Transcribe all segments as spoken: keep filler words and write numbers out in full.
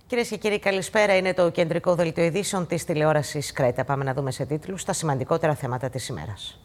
Κυρίες και κύριοι, καλησπέρα. Είναι το κεντρικό δελτίο ειδήσεων της τηλεόρασης Κρέτα. Πάμε να δούμε σε τίτλους τα σημαντικότερα θέματα της ημέρας.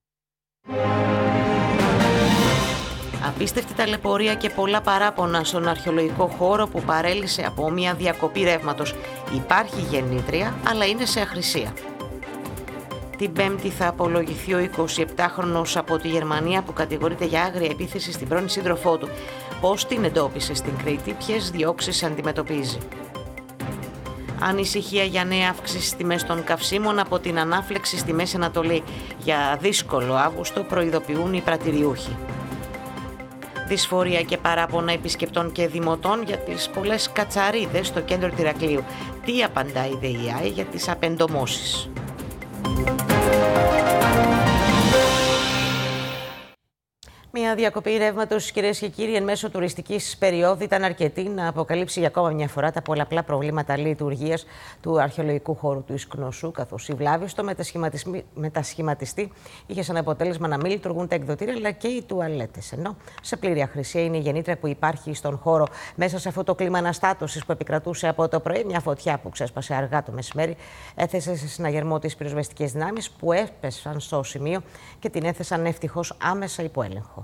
Απίστευτη ταλαιπωρία και πολλά παράπονα στον αρχαιολογικό χώρο που παρέλυσε από μια διακοπή ρεύματος. Υπάρχει γεννήτρια, αλλά είναι σε αχρησία. Την Πέμπτη θα απολογηθεί ο εικοσιεπτάχρονος από τη Γερμανία που κατηγορείται για άγρια επίθεση στην πρώην σύντροφό του. Πώς την εντόπισε στην Κρήτη, ποιες διώξεις αντιμετωπίζει. Ανησυχία για νέα αύξηση στις τιμές των καυσίμων από την ανάφλεξη στη Μέση Ανατολή. Για δύσκολο Αύγουστο προειδοποιούν οι πρατηριούχοι. Δυσφορία και παράπονα επισκεπτών και δημοτών για τις πολλές κατσαρίδες στο κέντρο του Ηρακλείου. Τι απαντά η ΔΕΙΑΗ για τις απεντομώσεις. Μια διακοπή ρεύματος, κυρίες και κύριοι, εν μέσω τουριστικής περίοδου ήταν αρκετή να αποκαλύψει για ακόμα μια φορά τα πολλαπλά προβλήματα λειτουργίας του αρχαιολογικού χώρου του Ισκνωσσού, καθώς η βλάβη στο μετασχηματιστή είχε σαν αποτέλεσμα να μην λειτουργούν τα εκδοτήρια αλλά και οι τουαλέτες. Ενώ σε πλήρη αχρησία είναι η γεννήτρια που υπάρχει στον χώρο μέσα σε αυτό το κλίμα αναστάτωσης που επικρατούσε από το πρωί. Μια φωτιά που ξέσπασε αργά το μεσημέρι έθεσε σε συναγερμό τις πυροσβεστικές δυνάμεις που έπεσαν στο σημείο και την έθεσαν ευτυχώς άμεσα υπό έλεγχο.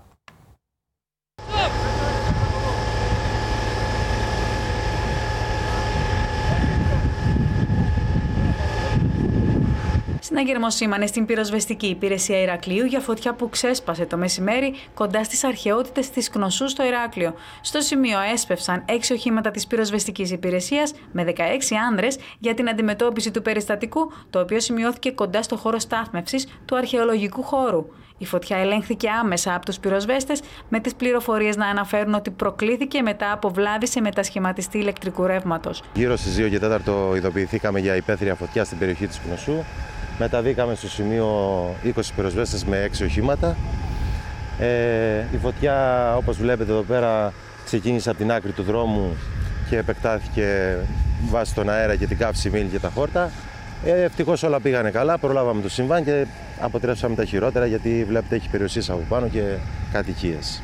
Συναγερμό σήμανε στην πυροσβεστική υπηρεσία Ηρακλείου για φωτιά που ξέσπασε το μεσημέρι κοντά στις αρχαιότητες της Κνωσσού στο Ηράκλειο. Στο σημείο έσπευσαν έξι οχήματα της πυροσβεστικής υπηρεσίας με δεκαέξι άνδρες για την αντιμετώπιση του περιστατικού, το οποίο σημειώθηκε κοντά στο χώρο στάθμευσης του αρχαιολογικού χώρου. Η φωτιά ελέγχθηκε άμεσα από τους πυροσβέστες, με τις πληροφορίες να αναφέρουν ότι προκλήθηκε μετά από βλάβη σε μετασχηματιστή ηλεκτρικού ρεύματος. Γύρω στις δύο και τέσσερα ειδοποιηθήκαμε για υπαίθρια φωτιά στην περιοχή της Κνωσσού. Μεταβήκαμε στο σημείο είκοσι πυροσβέστες με έξι οχήματα. Ε, η φωτιά, όπως βλέπετε εδώ πέρα, ξεκίνησε από την άκρη του δρόμου και επεκτάθηκε βάσει τον αέρα και την καύση μήλ και τα χόρτα. Ε, ευτυχώς όλα πήγανε καλά, προλάβαμε το συμβάν και αποτρέψαμε τα χειρότερα, γιατί βλέπετε έχει περιουσίες από πάνω και κατοικίες.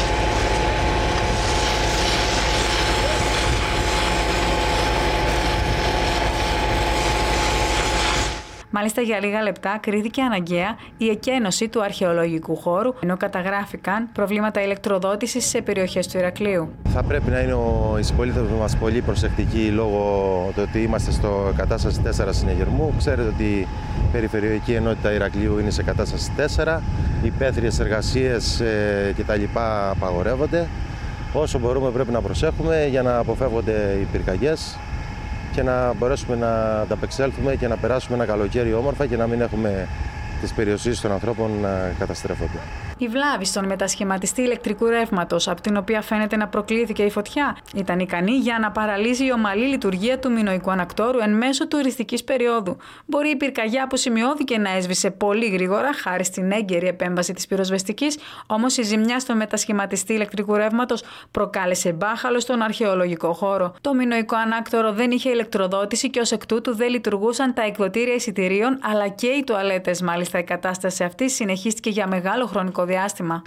Μάλιστα, για λίγα λεπτά κρίθηκε αναγκαία η εκένωση του αρχαιολογικού χώρου, ενώ καταγράφηκαν προβλήματα ηλεκτροδότησης σε περιοχές του Ηρακλείου. Θα πρέπει να είναι οι συμπολίτες μας πολύ προσεκτικοί λόγω του ότι είμαστε στο κατάσταση τέσσερα συναγερμού. Ξέρετε ότι η περιφερειακή ενότητα Ηρακλείου είναι σε κατάσταση τέσσερα. Οι υπαίθριες εργασίες κτλ. Απαγορεύονται. Όσο μπορούμε πρέπει να προσέχουμε για να αποφεύγονται οι πυρκαγιές και να μπορέσουμε να ανταπεξέλθουμε και να περάσουμε ένα καλοκαίρι όμορφα και να μην έχουμε τις περιουσίες των ανθρώπων να καταστρέφονται. Η βλάβη στον μετασχηματιστή ηλεκτρικού ρεύματος, από την οποία φαίνεται να προκλήθηκε η φωτιά, ήταν ικανή για να παραλύσει η ομαλή λειτουργία του μινοϊκού ανακτόρου εν μέσω τουριστικής περίοδου. Μπορεί η πυρκαγιά που σημειώθηκε να έσβησε πολύ γρήγορα χάρη στην έγκαιρη επέμβαση της πυροσβεστικής, όμως η ζημιά στον μετασχηματιστή ηλεκτρικού ρεύματος προκάλεσε μπάχαλο στον αρχαιολογικό χώρο. Το μινοϊκό ανάκτορο δεν είχε ηλεκτροδότηση και ως εκ τούτου δεν λειτουργούσαν τα εκδοτήρια εισιτηρίων αλλά και οι τουαλέτες. Μάλιστα, η κατάσταση αυτή συνεχίστηκε για μεγάλο χρονικό διάστημα.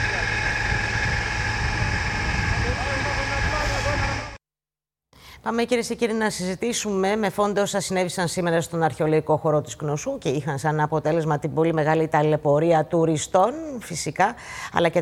Πάμε, κυρίες και κύριοι, να συζητήσουμε με φόντο όσα συνέβησαν σήμερα στον αρχαιολογικό χώρο της Κνωσσού και είχαν σαν αποτέλεσμα την πολύ μεγάλη ταλαιπωρία τουριστών, φυσικά, αλλά και